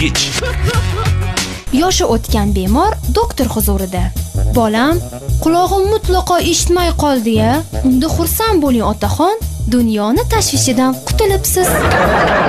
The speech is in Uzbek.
Yoshi o'tgan bemor doktor huzurida. Bolam, qulog'im mutlaqo eshitmay qoldi-ya. Unda xursand bo'ling otaxon, dunyoni tashvishidan qutulibsiz.